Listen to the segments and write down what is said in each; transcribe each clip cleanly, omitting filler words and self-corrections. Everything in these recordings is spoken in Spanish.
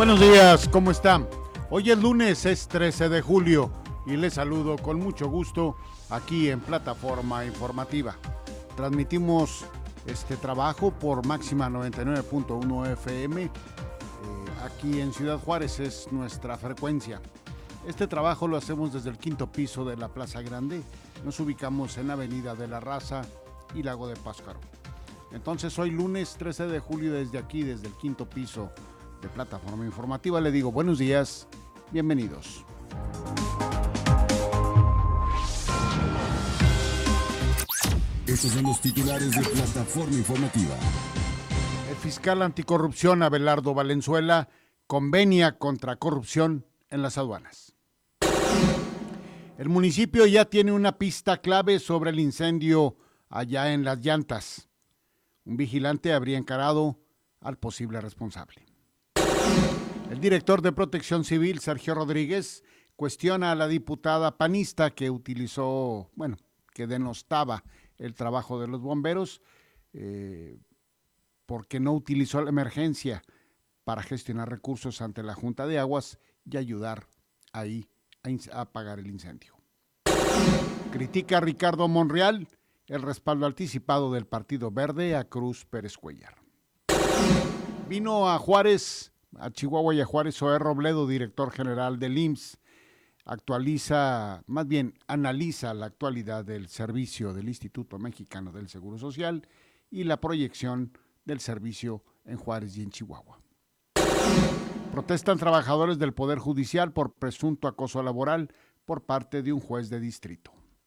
Buenos días, ¿cómo están? Hoy es lunes, es 13 de julio y les saludo con mucho gusto aquí en Plataforma Informativa. Transmitimos este trabajo por máxima 99.1 FM. Aquí en Ciudad Juárez es nuestra frecuencia. Este trabajo lo hacemos desde el quinto piso de la Plaza Grande. Nos ubicamos en Avenida de la Raza y Lago de Pátzcuaro. Entonces hoy lunes 13 de julio desde aquí, desde el quinto piso de Plataforma Informativa, le digo buenos días, bienvenidos. Estos son los titulares de Plataforma Informativa. El fiscal anticorrupción Abelardo Valenzuela convenia contra corrupción en las aduanas. El municipio ya tiene una pista clave sobre el incendio allá en Las Llantas. Un vigilante habría encarado al posible responsable. El director de Protección Civil, Sergio Rodríguez, cuestiona a la diputada panista que que denostaba el trabajo de los bomberos porque no utilizó la emergencia para gestionar recursos ante la Junta de Aguas y ayudar ahí a apagar el incendio. Critica a Ricardo Monreal el respaldo anticipado del Partido Verde a Cruz Pérez Cuéllar. Vino a Chihuahua y a Juárez, Zoé Robledo, director general del IMSS, analiza la actualidad del servicio del Instituto Mexicano del Seguro Social y la proyección del servicio en Juárez y en Chihuahua. Protestan trabajadores del Poder Judicial por presunto acoso laboral por parte de un juez de distrito.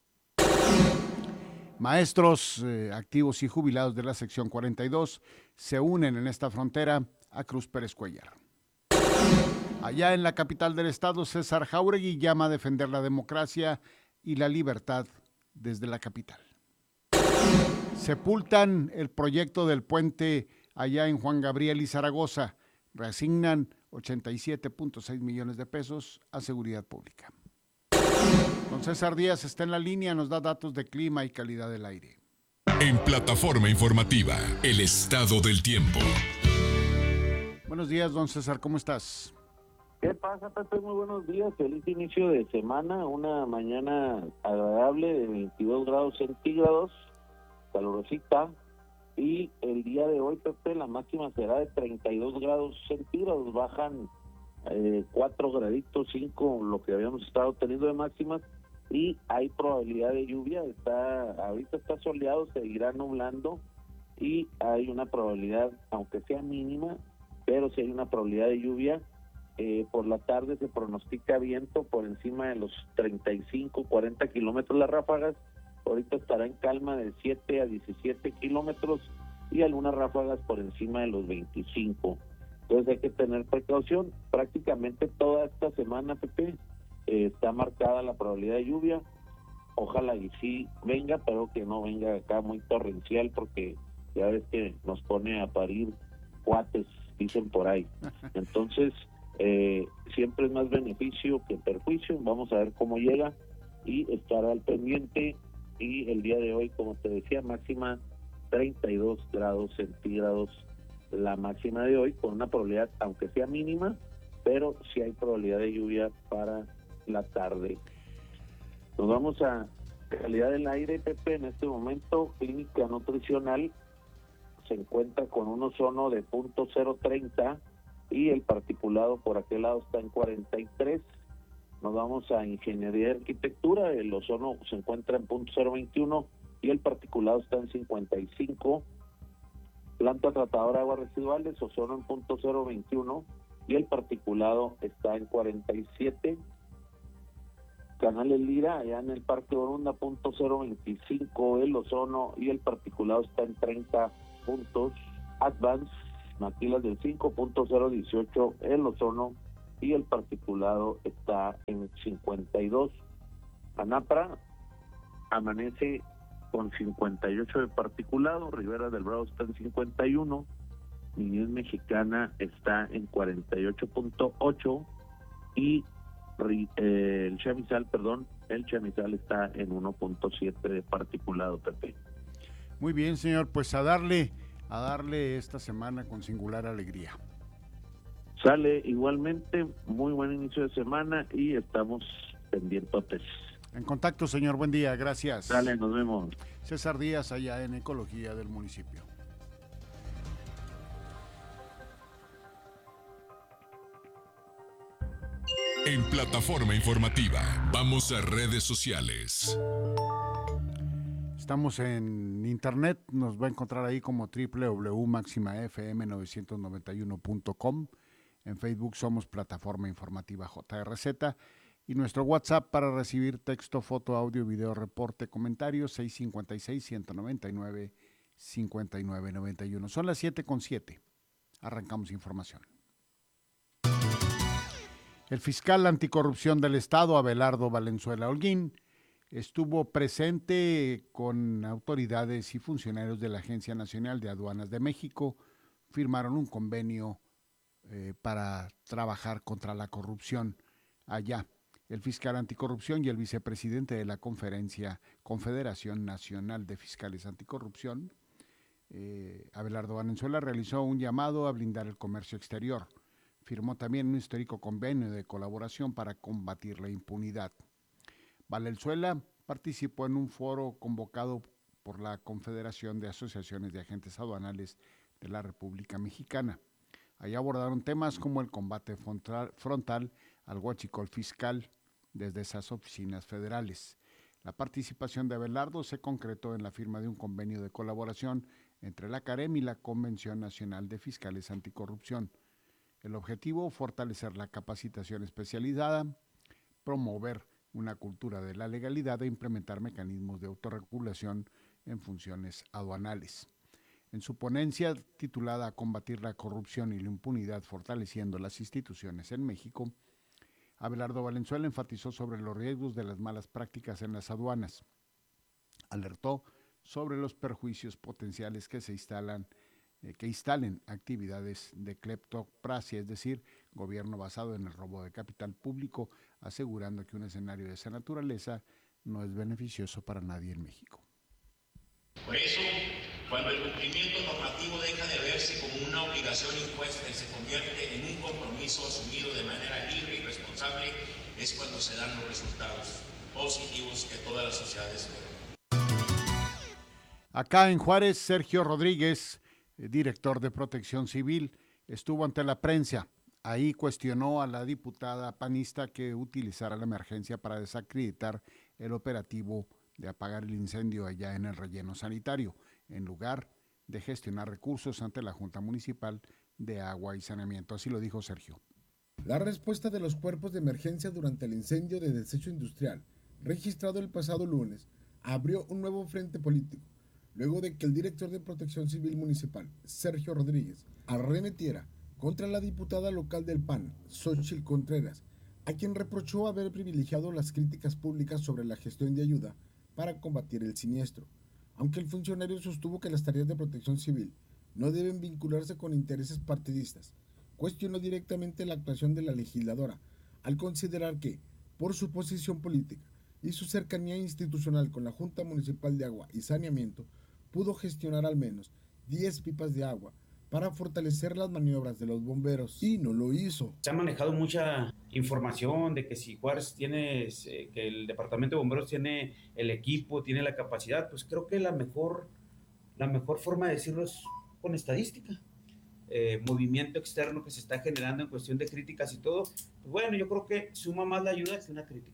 Maestros activos y jubilados de la sección 42 se unen en esta frontera a Cruz Pérez Cuéllar. Allá en la capital del estado, César Jáuregui llama a defender la democracia y la libertad desde la capital. Sepultan el proyecto del puente allá en Juan Gabriel y Zaragoza. Reasignan 87.6 millones de pesos a seguridad pública. Don César Díaz está en la línea, nos da datos de clima y calidad del aire. En Plataforma Informativa, el estado del tiempo. Buenos días, don César, ¿cómo estás? ¿Qué pasa, Pepe? Muy buenos días, feliz inicio de semana, una mañana agradable de 22 grados centígrados, calorosita, y el día de hoy, Pepe, la máxima será de 32 grados centígrados, bajan 4 graditos, 5, lo que habíamos estado teniendo de máximas, y hay probabilidad de lluvia. Ahorita está soleado, seguirá nublando, y hay una probabilidad, aunque sea mínima, pero sí hay una probabilidad de lluvia. Por la tarde se pronostica viento por encima de los 35, 40 kilómetros las ráfagas. Ahorita estará en calma de 7 a 17 kilómetros y algunas ráfagas por encima de los 25. Entonces hay que tener precaución. Prácticamente toda esta semana, Pepe, está marcada la probabilidad de lluvia. Ojalá y sí venga, pero que no venga acá muy torrencial, porque ya ves que nos pone a parir cuates, dicen por ahí. Entonces, siempre es más beneficio que perjuicio. Vamos a ver cómo llega y estar al pendiente. Y el día de hoy, como te decía, máxima 32 grados centígrados la máxima de hoy, con una probabilidad, aunque sea mínima, pero sí hay probabilidad de lluvia para la tarde. Nos vamos a calidad del aire, Pepe. En este momento, Clínica Nutricional se encuentra con un ozono de 0.030 y el particulado por aquel lado está en 43. Nos vamos a Ingeniería y Arquitectura, el ozono se encuentra en 0.021 y el particulado está en 55. Planta tratadora de aguas residuales, ozono en 0.021 y el particulado está en 47. Canal El Lira, allá en el Parque Orunda, 0.025 el ozono y el particulado está en 30 puntos. Advance, Maquilas del 5.018 el ozono y el particulado está en 52. Anapra amanece con 58 de particulado, Rivera del Bravo está en 51, Niñez Mexicana está en 48.8 y el Chamizal está en 1.7 de particulado, Pepe. Muy bien, señor, pues a darle esta semana con singular alegría. Sale igualmente, muy buen inicio de semana y estamos pendientes. En contacto, señor, buen día, gracias. Sale, nos vemos. César Díaz, allá en Ecología del municipio. En Plataforma Informativa, vamos a redes sociales. Estamos en internet, nos va a encontrar ahí como www.maximafm991.com. En Facebook somos Plataforma Informativa JRZ y nuestro WhatsApp para recibir texto, foto, audio, video, reporte, comentarios 656-199-5991. Son las 7:07. Arrancamos información. El fiscal anticorrupción del Estado, Abelardo Valenzuela Holguín, estuvo presente con autoridades y funcionarios de la Agencia Nacional de Aduanas de México. Firmaron un convenio para trabajar contra la corrupción allá. El fiscal anticorrupción y el vicepresidente de la Confederación Nacional de Fiscales Anticorrupción, Abelardo Valenzuela, realizó un llamado a blindar el comercio exterior. Firmó también un histórico convenio de colaboración para combatir la impunidad. Valenzuela participó en un foro convocado por la Confederación de Asociaciones de Agentes Aduanales de la República Mexicana. Allí abordaron temas como el combate frontal al huachicol fiscal desde esas oficinas federales. La participación de Abelardo se concretó en la firma de un convenio de colaboración entre la CAREM y la Convención Nacional de Fiscales Anticorrupción. El objetivo, fortalecer la capacitación especializada, promover una cultura de la legalidad e implementar mecanismos de autorregulación en funciones aduanales. En su ponencia titulada Combatir la corrupción y la impunidad fortaleciendo las instituciones en México, Abelardo Valenzuela enfatizó sobre los riesgos de las malas prácticas en las aduanas. Alertó sobre los perjuicios potenciales que instalen actividades de cleptocracia, es decir, gobierno basado en el robo de capital público, asegurando que un escenario de esa naturaleza no es beneficioso para nadie en México. Por eso, cuando el cumplimiento normativo deja de verse como una obligación impuesta y se convierte en un compromiso asumido de manera libre y responsable, es cuando se dan los resultados positivos que toda la sociedad espera. Acá en Juárez, Sergio Rodríguez, director de Protección Civil, estuvo ante la prensa. Ahí cuestionó a la diputada panista que utilizara la emergencia para desacreditar el operativo de apagar el incendio allá en el relleno sanitario, en lugar de gestionar recursos ante la Junta Municipal de Agua y Saneamiento. Así lo dijo Sergio. La respuesta de los cuerpos de emergencia durante el incendio de desecho industrial, registrado el pasado lunes, abrió un nuevo frente político, luego de que el director de Protección Civil Municipal, Sergio Rodríguez, arremetiera contra la diputada local del PAN, Xóchitl Contreras, a quien reprochó haber privilegiado las críticas públicas sobre la gestión de ayuda para combatir el siniestro, aunque el funcionario sostuvo que las tareas de protección civil no deben vincularse con intereses partidistas. Cuestionó directamente la actuación de la legisladora, al considerar que, por su posición política y su cercanía institucional con la Junta Municipal de Agua y Saneamiento, pudo gestionar al menos 10 pipas de agua para fortalecer las maniobras de los bomberos, y no lo hizo. Se ha manejado mucha información de que si Juárez tiene, que el departamento de bomberos tiene el equipo, tiene la capacidad. Pues creo que la mejor forma de decirlo es con estadística. Movimiento externo que se está generando en cuestión de críticas y todo, pues bueno, yo creo que suma más la ayuda que una crítica.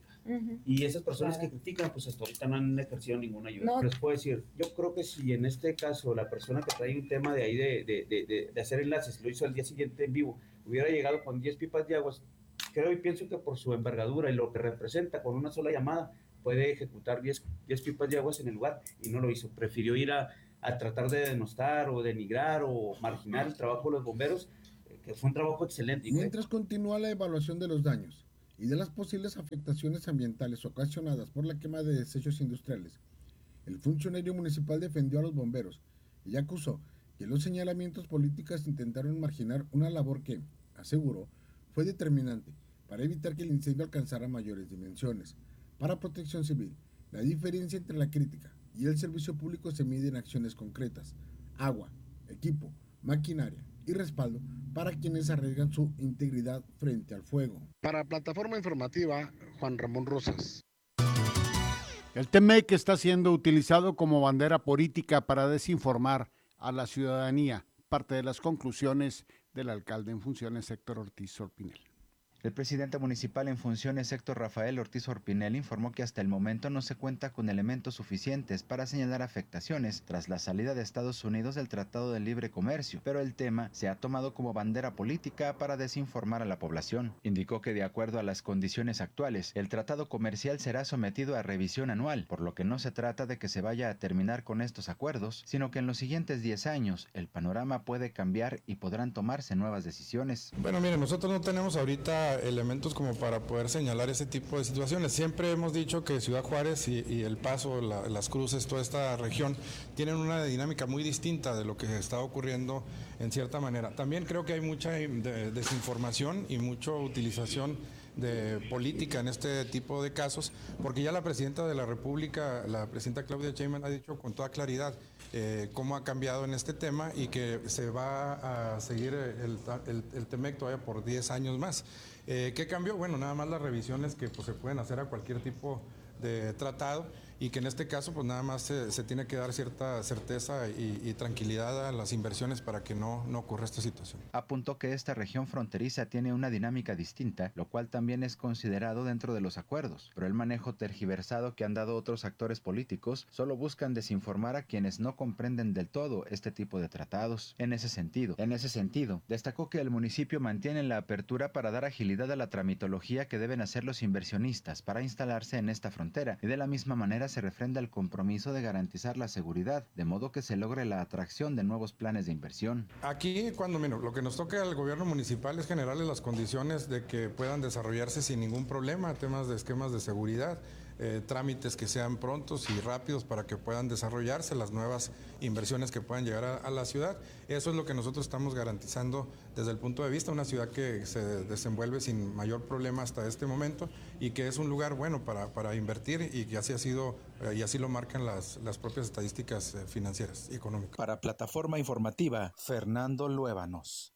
Y esas personas que critican, pues hasta ahorita no han ejercido ninguna ayuda. No. Les puedo decir, yo creo que si en este caso la persona que trae un tema de ahí de hacer enlaces, lo hizo al día siguiente en vivo, hubiera llegado con 10 pipas de agua, creo y pienso que por su envergadura y lo que representa, con una sola llamada, puede ejecutar 10 pipas de aguas en el lugar, y no lo hizo. Prefirió ir a tratar de denostar o denigrar o marginar el trabajo de los bomberos, que fue un trabajo excelente. Mientras continúa la evaluación de los daños y de las posibles afectaciones ambientales ocasionadas por la quema de desechos industriales, el funcionario municipal defendió a los bomberos y acusó que los señalamientos políticos intentaron marginar una labor que, aseguró, fue determinante para evitar que el incendio alcanzara mayores dimensiones. Para Protección Civil, la diferencia entre la crítica y el servicio público se mide en acciones concretas: agua, equipo, maquinaria y respaldo para quienes arriesgan su integridad frente al fuego. Para Plataforma Informativa, Juan Ramón Rosas. El TMEC está siendo utilizado como bandera política para desinformar a la ciudadanía, parte de las conclusiones del alcalde en funciones, Héctor Ortiz Orpinel. El presidente municipal en funciones, Héctor Rafael Ortiz Orpinel, informó que hasta el momento no se cuenta con elementos suficientes para señalar afectaciones tras la salida de Estados Unidos del Tratado de Libre Comercio, pero el tema se ha tomado como bandera política para desinformar a la población. Indicó que de acuerdo a las condiciones actuales, el tratado comercial será sometido a revisión anual, por lo que no se trata de que se vaya a terminar con estos acuerdos, sino que en los siguientes 10 años el panorama puede cambiar y podrán tomarse nuevas decisiones. Bueno, miren, nosotros no tenemos ahorita elementos como para poder señalar ese tipo de situaciones. Siempre hemos dicho que Ciudad Juárez y El Paso, Las Cruces, toda esta región, tienen una dinámica muy distinta de lo que está ocurriendo en cierta manera. También creo que hay mucha desinformación y mucha utilización de política en este tipo de casos, porque ya la presidenta de la República, la presidenta Claudia Sheinbaum, ha dicho con toda claridad cómo ha cambiado en este tema y que se va a seguir el TMEC todavía por 10 años más. ¿Qué cambió? Bueno, nada más las revisiones que pues, se pueden hacer a cualquier tipo de tratado y que en este caso pues nada más se tiene que dar cierta certeza y tranquilidad a las inversiones para que no ocurra esta situación. Apuntó que esta región fronteriza tiene una dinámica distinta, lo cual también es considerado dentro de los acuerdos, pero el manejo tergiversado que han dado otros actores políticos solo buscan desinformar a quienes no comprenden del todo este tipo de tratados. En ese sentido, destacó que el municipio mantiene la apertura para dar agilidad a la tramitología que deben hacer los inversionistas para instalarse en esta frontera y de la misma manera se refrenda el compromiso de garantizar la seguridad, de modo que se logre la atracción de nuevos planes de inversión. Aquí, lo que nos toca al gobierno municipal es generarles las condiciones de que puedan desarrollarse sin ningún problema, temas de esquemas de seguridad, trámites que sean prontos y rápidos para que puedan desarrollarse las nuevas inversiones que puedan llegar a la ciudad. Eso es lo que nosotros estamos garantizando desde el punto de vista, una ciudad que se desenvuelve sin mayor problema hasta este momento y que es un lugar bueno para invertir y que así ha sido y así lo marcan las propias estadísticas financieras y económicas. Para Plataforma Informativa, Fernando Luébanos.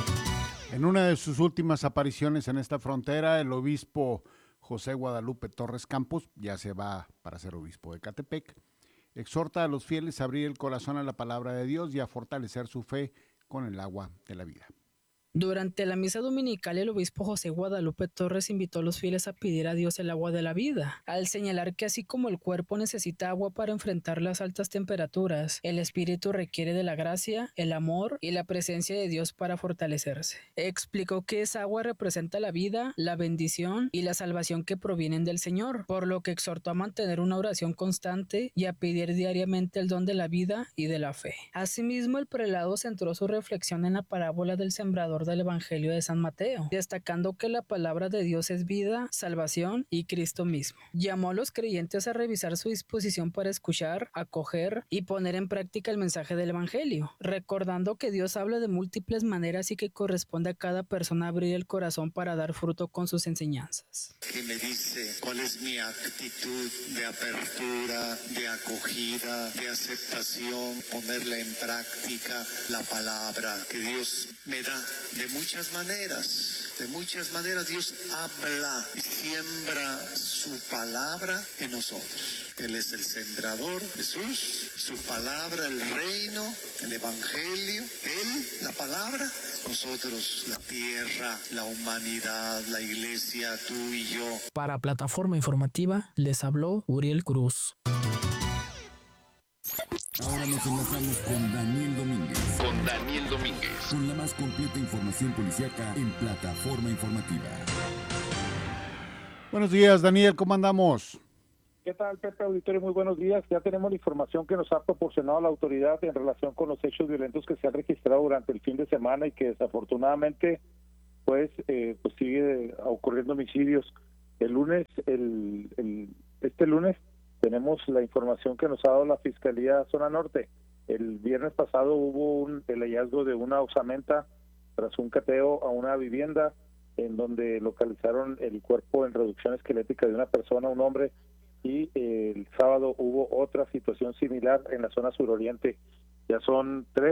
En una de sus últimas apariciones en esta frontera, el obispo José Guadalupe Torres Campos, ya se va para ser obispo de Ecatepec, exhorta a los fieles a abrir el corazón a la palabra de Dios y a fortalecer su fe con el agua de la vida. Durante la misa dominical, el obispo José Guadalupe Torres invitó a los fieles a pedir a Dios el agua de la vida, al señalar que así como el cuerpo necesita agua para enfrentar las altas temperaturas, el espíritu requiere de la gracia, el amor y la presencia de Dios para fortalecerse. Explicó que esa agua representa la vida, la bendición y la salvación que provienen del Señor, por lo que exhortó a mantener una oración constante y a pedir diariamente el don de la vida y de la fe. Asimismo, el prelado centró su reflexión en la parábola del sembrador del Evangelio de San Mateo, destacando que la palabra de Dios es vida, salvación y Cristo mismo. Llamó a los creyentes a revisar su disposición para escuchar, acoger y poner en práctica el mensaje del Evangelio, recordando que Dios habla de múltiples maneras y que corresponde a cada persona abrir el corazón para dar fruto con sus enseñanzas. Y me dice cuál es mi actitud de apertura, de acogida, de aceptación, ponerla en práctica la palabra que Dios me da. De muchas maneras Dios habla y siembra su palabra en nosotros. Él es el sembrador, Jesús, su palabra, el reino, el evangelio, Él, la palabra, nosotros, la tierra, la humanidad, la iglesia, tú y yo. Para Plataforma Informativa les habló Uriel Cruz. Ahora nos enlazamos con Daniel Domínguez. Con la más completa información policíaca en Plataforma Informativa. Buenos días, Daniel, ¿cómo andamos? ¿Qué tal, Pepe Auditorio? Muy buenos días. Ya tenemos la información que nos ha proporcionado la autoridad en relación con los hechos violentos que se han registrado durante el fin de semana y que desafortunadamente pues sigue ocurriendo homicidios. Este lunes tenemos la información que nos ha dado la Fiscalía Zona Norte. El viernes pasado hubo el hallazgo de una osamenta tras un cateo a una vivienda en donde localizaron el cuerpo en reducción esquelética de una persona, un hombre, y el sábado hubo otra situación similar en la zona suroriente. Ya son 3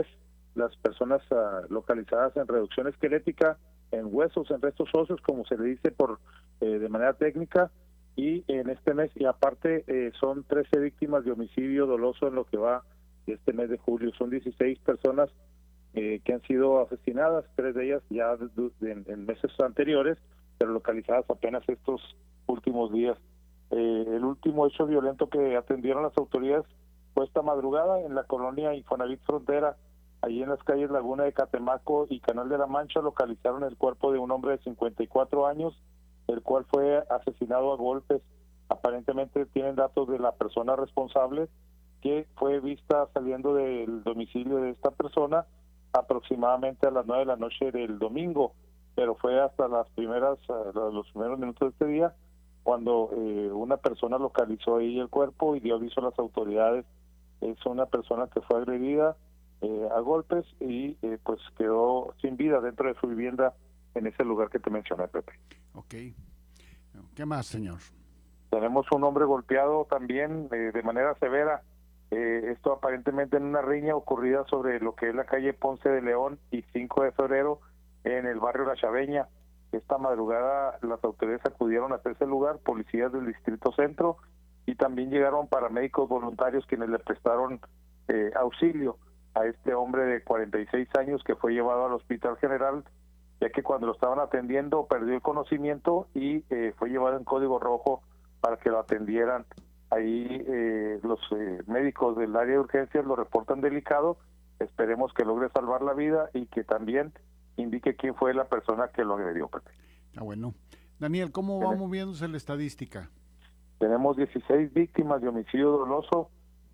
las personas localizadas en reducción esquelética, en huesos, en restos óseos, como se le dice de manera técnica, y en este mes, y aparte son 13 víctimas de homicidio doloso en lo que va de este mes de julio. Son 16 personas que han sido asesinadas, 3 de ellas ya en meses anteriores, pero localizadas apenas estos últimos días. El último hecho violento que atendieron las autoridades fue esta madrugada en la colonia Infonavit Frontera, allí en las calles Laguna de Catemaco y Canal de la Mancha. Localizaron el cuerpo de un hombre de 54 años, el cual fue asesinado a golpes. Aparentemente tienen datos de la persona responsable, que fue vista saliendo del domicilio de esta persona aproximadamente a las 9 de la noche del domingo, pero fue hasta los primeros minutos de este día cuando una persona localizó ahí el cuerpo y dio aviso a las autoridades. Es una persona que fue agredida a golpes y pues quedó sin vida dentro de su vivienda en ese lugar que te mencioné, Pepe. Ok. ¿Qué más, señor? Tenemos un hombre golpeado también de manera severa. Esto aparentemente en una riña ocurrida sobre lo que es la calle Ponce de León y 5 de febrero en el barrio La Chaveña. Esta madrugada las autoridades acudieron hasta ese lugar, policías del Distrito Centro, y también llegaron paramédicos voluntarios quienes le prestaron auxilio a este hombre de 46 años que fue llevado al Hospital General, ya que cuando lo estaban atendiendo perdió el conocimiento y fue llevado en código rojo para que lo atendieran. Ahí los médicos del área de urgencias lo reportan delicado. Esperemos que logre salvar la vida y que también indique quién fue la persona que lo agredió, Pepe. Bueno. Daniel, ¿cómo va moviéndose la estadística? Tenemos 16 víctimas de homicidio doloso,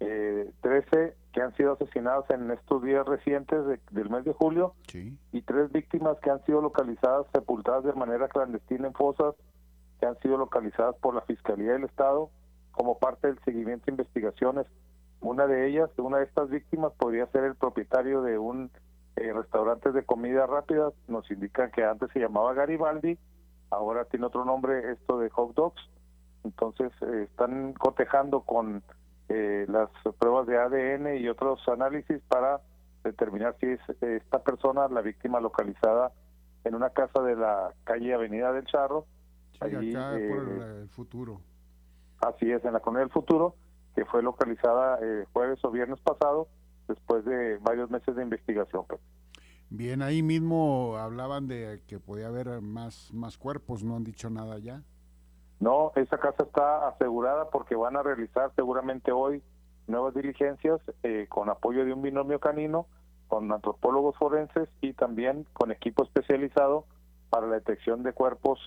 13 que han sido asesinadas en estos días recientes del mes de julio, sí, y 3 víctimas que han sido localizadas, sepultadas de manera clandestina en fosas, que han sido localizadas por la Fiscalía del Estado como parte del seguimiento de investigaciones. Una de estas víctimas podría ser el propietario de un restaurante de comida rápida. Nos indican que antes se llamaba Garibaldi, ahora tiene otro nombre, esto de hot dogs. Entonces están cotejando con las pruebas de ADN y otros análisis para determinar si es esta persona la víctima localizada en una casa de la calle Avenida del Charro. Sí, allí, acá por el Futuro. Así es, en la colonia del Futuro, que fue localizada jueves o viernes pasado, después de varios meses de investigación. Bien, ahí mismo hablaban de que podía haber más cuerpos, ¿no han dicho nada ya? No, esa casa está asegurada porque van a realizar seguramente hoy nuevas diligencias con apoyo de un binomio canino, con antropólogos forenses y también con equipo especializado para la detección de cuerpos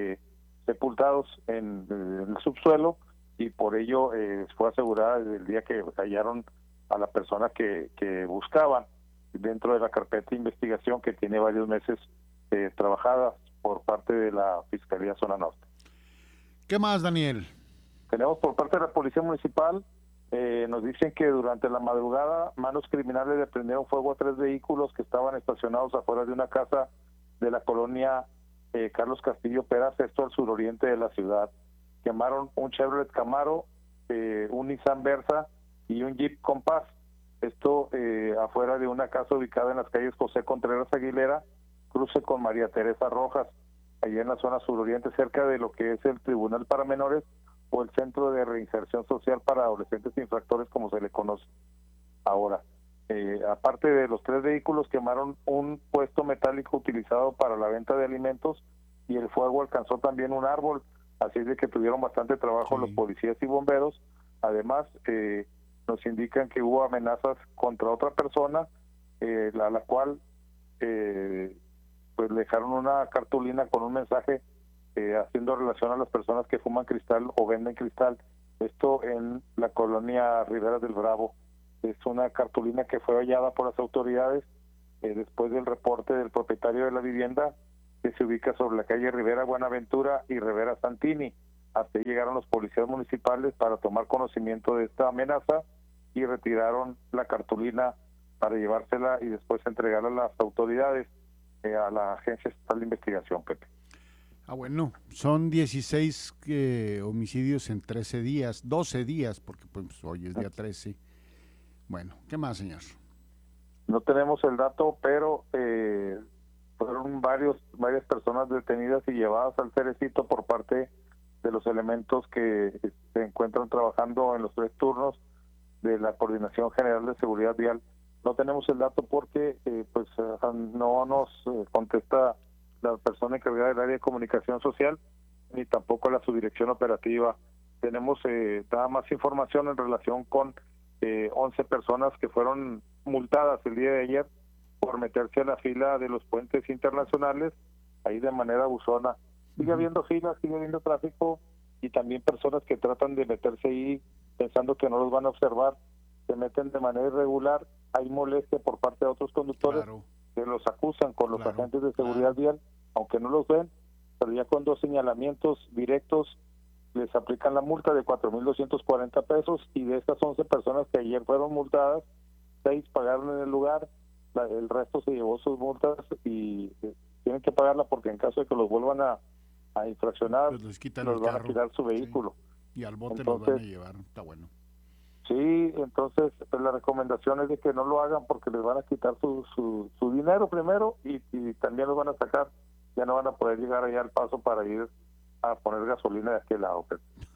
sepultados en el subsuelo, y por ello fue asegurada desde el día que hallaron a la persona que buscaban dentro de la carpeta de investigación que tiene varios meses trabajada por parte de la Fiscalía Zona Norte. ¿Qué más, Daniel? Tenemos por parte de la Policía Municipal, nos dicen que durante la madrugada manos criminales le prendieron fuego a 3 vehículos que estaban estacionados afuera de una casa de la colonia Carlos Castillo Peras, esto al suroriente de la ciudad. Quemaron un Chevrolet Camaro, un Nissan Versa y un Jeep Compass. Esto afuera de una casa ubicada en las calles José Contreras Aguilera, cruce con María Teresa Rojas, allá en la zona suroriente, cerca de lo que es el Tribunal para Menores o el Centro de Reinserción Social para Adolescentes Infractores, como se le conoce ahora. Aparte de los 3 vehículos, quemaron un puesto metálico utilizado para la venta de alimentos y el fuego alcanzó también un árbol, así es de que tuvieron bastante trabajo los policías y bomberos. Además, nos indican que hubo amenazas contra otra persona, a la cual pues le dejaron una cartulina con un mensaje haciendo relación a las personas que fuman cristal o venden cristal. Esto en la colonia Riberas del Bravo. Es una cartulina que fue hallada por las autoridades después del reporte del propietario de la vivienda, que se ubica sobre la calle Rivera Buenaventura y Rivera Santini. Hasta ahí llegaron los policías municipales para tomar conocimiento de esta amenaza y retiraron la cartulina para llevársela y después entregarla a las autoridades, a la Agencia Estatal de Investigación, Pepe. Bueno, son 16 homicidios en 13 días, 12 días, porque pues hoy es día 13. Bueno, ¿qué más, señor? No tenemos el dato, pero fueron varias personas detenidas y llevadas al Cerecito por parte de los elementos que se encuentran trabajando en los 3 turnos de la Coordinación General de Seguridad Vial. No tenemos el dato porque no nos contesta la persona encargada del área de comunicación social, ni tampoco la subdirección operativa. Tenemos nada más información en relación con 11 personas que fueron multadas el día de ayer por meterse a la fila de los puentes internacionales, ahí de manera abusona. Sigue habiendo filas, sigue habiendo tráfico, y también personas que tratan de meterse ahí pensando que no los van a observar, se meten de manera irregular. Hay molestia por parte de otros conductores que los acusan con los agentes de seguridad vial, aunque no los ven, pero ya con 2 señalamientos directos les aplican la multa de 4,240 pesos, y de estas 11 personas que ayer fueron multadas, 6 pagaron en el lugar, el resto se llevó sus multas y tienen que pagarla porque en caso de que los vuelvan a infraccionar, pues les quitan los el van carro, a quitar su vehículo. Sí. Y al bote los van a llevar, está bueno. Sí, entonces pues, la recomendación es de que no lo hagan porque les van a quitar su dinero primero y también los van a sacar, ya no van a poder llegar allá al Paso para ir a poner gasolina de aquel lado.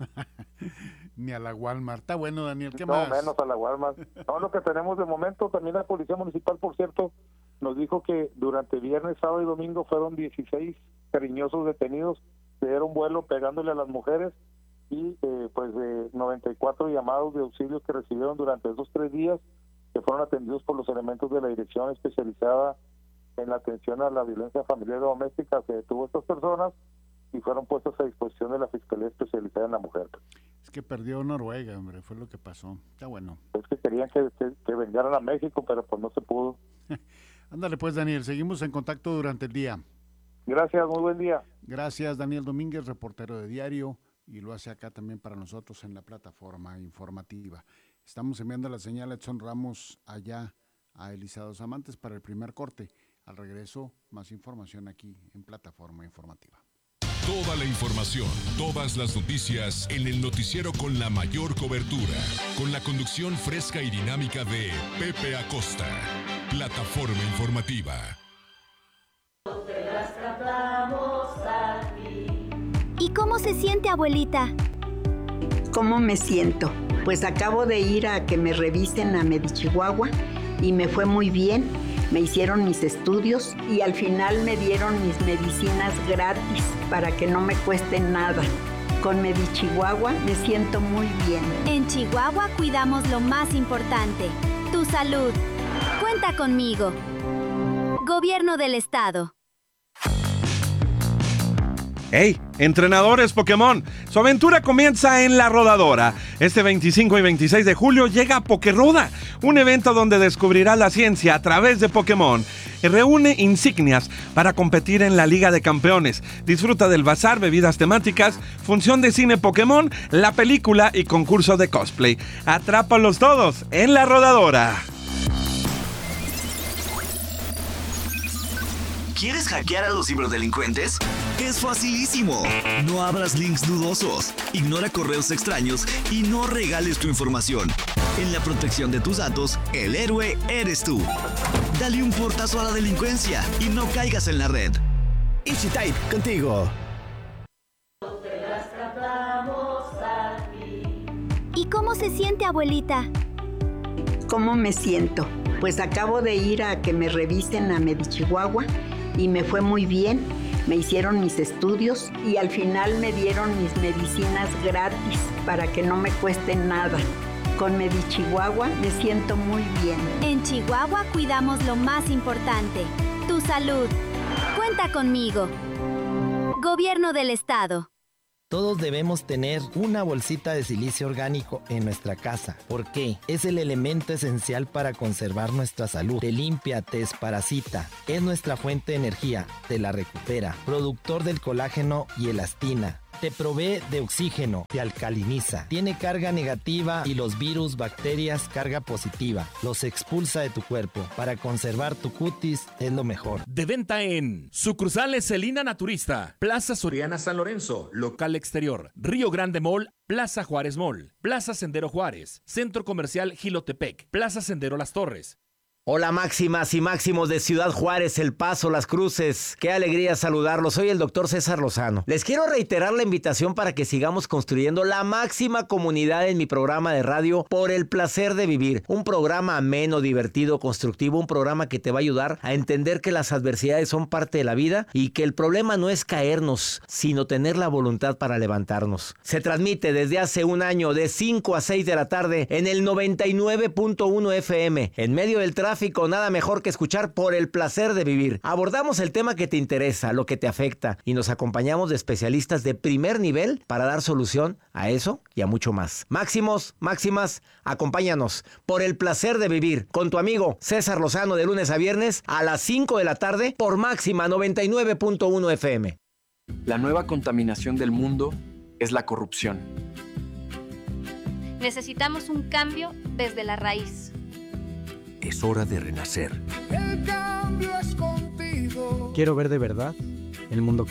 Ni a la Walmart. Está bueno, Daniel, ¿qué no, más? Menos a la Walmart. No, lo que tenemos de momento, también la Policía Municipal, por cierto, nos dijo que durante viernes, sábado y domingo fueron 16 cariñosos detenidos, se dieron vuelo pegándole a las mujeres, y pues de 94 llamados de auxilio que recibieron durante esos 3 días, que fueron atendidos por los elementos de la Dirección Especializada en la Atención a la Violencia Familiar y Doméstica. Se detuvo a estas personas y fueron puestos a disposición de la Fiscalía Especializada en la Mujer. Es que perdió Noruega, hombre, fue lo que pasó. Está bueno. Es que querían que vengaran a México, pero pues no se pudo. Ándale pues, Daniel, seguimos en contacto durante el día. Gracias, muy buen día. Gracias, Daniel Domínguez, reportero de Diario, y lo hace acá también para nosotros en la plataforma informativa. Estamos enviando la señal a Edson Ramos allá a Elisados Amantes para el primer corte. Al regreso, más información aquí en plataforma informativa. Toda la información, todas las noticias en el noticiero con la mayor cobertura, con la conducción fresca y dinámica de Pepe Acosta. Plataforma informativa. ¿Y cómo se siente, abuelita? ¿Cómo me siento? Pues acabo de ir a que me revisen a Medichihuahua y me fue muy bien. Me hicieron mis estudios y al final me dieron mis medicinas gratis para que no me cueste nada. Con Medichihuahua me siento muy bien. En Chihuahua cuidamos lo más importante, tu salud. Cuenta conmigo. Gobierno del Estado. ¡Hey! Entrenadores Pokémon, su aventura comienza en La Rodadora. Este 25 y 26 de julio llega Pokéroda, un evento donde descubrirás la ciencia a través de Pokémon. Reúne insignias para competir en la Liga de Campeones. Disfruta del bazar, bebidas temáticas, función de cine Pokémon, la película y concurso de cosplay. Atrápalos todos en La Rodadora. ¿Quieres hackear a los ciberdelincuentes? Es facilísimo. No abras links dudosos, ignora correos extraños y no regales tu información. En la protección de tus datos, el héroe eres tú. Dale un portazo a la delincuencia y no caigas en la red. EasyType, contigo. ¿Y cómo se siente, abuelita? ¿Cómo me siento? Pues acabo de ir a que me revisen a Medichihuahua y me fue muy bien. Me hicieron mis estudios y al final me dieron mis medicinas gratis para que no me cueste nada. Con Medichihuahua me siento muy bien. En Chihuahua cuidamos lo más importante, tu salud. Cuenta conmigo. Gobierno del Estado. Todos debemos tener una bolsita de silicio orgánico en nuestra casa. ¿Por qué? Es el elemento esencial para conservar nuestra salud. Te limpia, te desparasita. Es nuestra fuente de energía. Te la recupera. Productor del colágeno y elastina. Te provee de oxígeno, te alcaliniza, tiene carga negativa y los virus, bacterias, carga positiva. Los expulsa de tu cuerpo. Para conservar tu cutis es lo mejor. De venta en sucursales Celina Naturista, Plaza Soriana San Lorenzo, local exterior, Río Grande Mall, Plaza Juárez Mall, Plaza Sendero Juárez, Centro Comercial Jilotepec, Plaza Sendero Las Torres. Hola máximas y máximos de Ciudad Juárez, El Paso, Las Cruces. Qué alegría saludarlos. Soy el doctor César Lozano. Les quiero reiterar la invitación para que sigamos construyendo la máxima comunidad en mi programa de radio Por el Placer de Vivir. Un programa ameno, divertido, constructivo, un programa que te va a ayudar a entender que las adversidades son parte de la vida y que el problema no es caernos, sino tener la voluntad para levantarnos. Se transmite desde hace un año de 5 a 6 de la tarde en el 99.1 FM. En medio del tráfico, nada mejor que escuchar Por el Placer de Vivir. Abordamos el tema que te interesa, lo que te afecta, y nos acompañamos de especialistas de primer nivel para dar solución a eso y a mucho más. Máximos, máximas, acompáñanos Por el Placer de Vivir con tu amigo César Lozano de lunes a viernes a las 5 de la tarde por Máxima 99.1 FM. La nueva contaminación del mundo es la corrupción. Necesitamos un cambio desde la raíz. Es hora de renacer. El cambio es contigo. Quiero ver de verdad el mundo